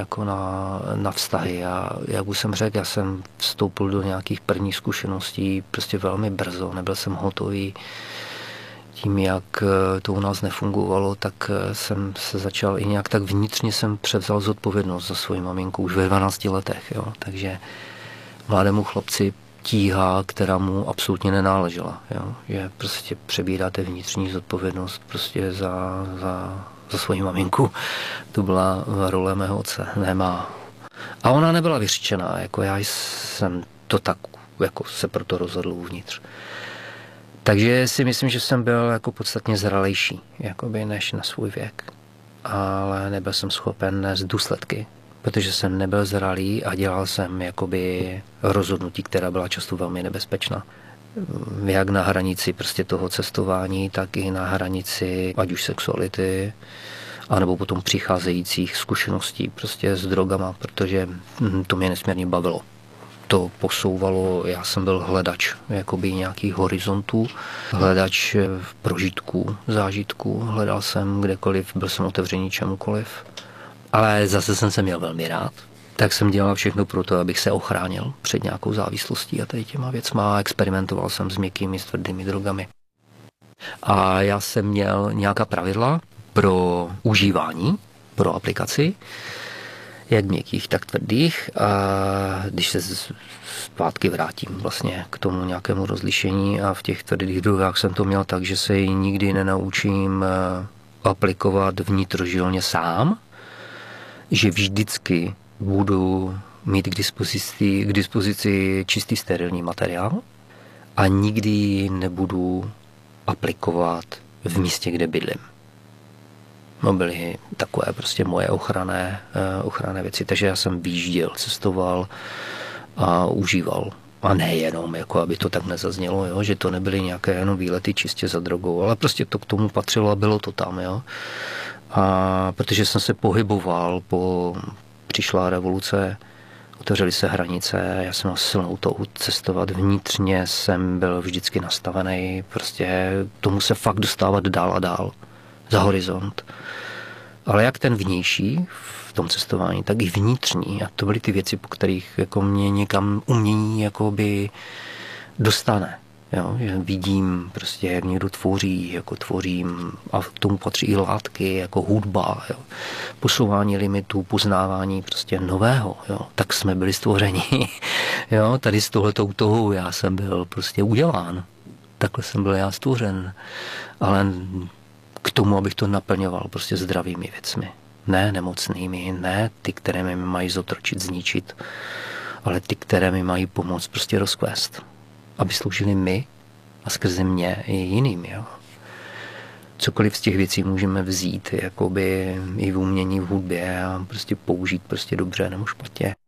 jako na vztahy. A jak už jsem řekl, já jsem vstoupil do nějakých prvních zkušeností prostě velmi brzo, nebyl jsem hotový. Tím, jak to u nás nefungovalo, tak jsem se začal i nějak tak vnitřně jsem převzal zodpovědnost za svoji maminku už ve 12 letech. Jo. Takže mladému chlapci tíha, která mu absolutně nenáležela. Jo. Že prostě přebíráte vnitřní zodpovědnost prostě za svoji maminku. To byla role mého otce, ne má. A ona nebyla vyřčená, jako já jsem to tak jako se proto rozhodl uvnitř. Takže si myslím, že jsem byl jako podstatně zralejší, jakoby než na svůj věk. Ale nebyl jsem schopen nést důsledky, protože jsem nebyl zralý a dělal jsem jakoby rozhodnutí, která byla často velmi nebezpečná. Jak na hranici prostě toho cestování, tak i na hranici ať už sexuality, anebo potom přicházejících zkušeností prostě s drogama, protože to mě nesmírně bavilo. To posouvalo, já jsem byl hledač jakoby nějakých horizontů, hledač prožitků, zážitků, hledal jsem kdekoliv, byl jsem otevřený čemukoliv, ale zase jsem se měl velmi rád, tak jsem dělal všechno pro to, abych se ochránil před nějakou závislostí a tady těma věcma, experimentoval jsem s měkkými, s tvrdými drogami. A já jsem měl nějaká pravidla pro užívání, pro aplikaci, jak měkkých, tak tvrdých. A když se zpátky vrátím vlastně k tomu nějakému rozlišení a v těch tvrdých drogách jsem to měl tak, že se ji nikdy nenaučím aplikovat vnitrožilně sám, že vždycky budu mít k dispozici čistý sterilní materiál a nikdy ji nebudu aplikovat v místě, kde bydlím. No, byly takové prostě moje ochranné věci, takže já jsem vyjížděl, cestoval a užíval. A nejenom, jako aby to tak nezaznělo, jo, že to nebyly nějaké jenom výlety čistě za drogou, ale prostě to k tomu patřilo a bylo to tam. Jo. A protože jsem se pohyboval, přišla revoluce, otevřely se hranice, já jsem měl silnou touhu cestovat, vnitřně jsem byl vždycky nastavený, prostě tomu se fakt dostávat dál a dál, za horizont. Ale jak ten vnější v tom cestování, tak i vnitřní. A to byly ty věci, po kterých jako mě někam umění jakoby dostane. Jo? Že vidím prostě, jak někdo tvoří, jako tvořím a k tomu patří i látky, jako hudba, jo? Posouvání limitů, poznávání prostě nového. Jo? Tak jsme byli stvořeni. Jo? Tady s tohletou touhou já jsem byl prostě udělán. Takhle jsem byl já stvořen. Ale k tomu, abych to naplňoval prostě zdravými věcmi. Ne nemocnými, ne ty, které mi mají zotročit, zničit, ale ty, které mi mají pomoct prostě rozkvést. Aby sloužili my a skrze mě i jiným. Jo. Cokoliv z těch věcí můžeme vzít jakoby i v umění, v hudbě a prostě použít prostě dobře nebo špatně.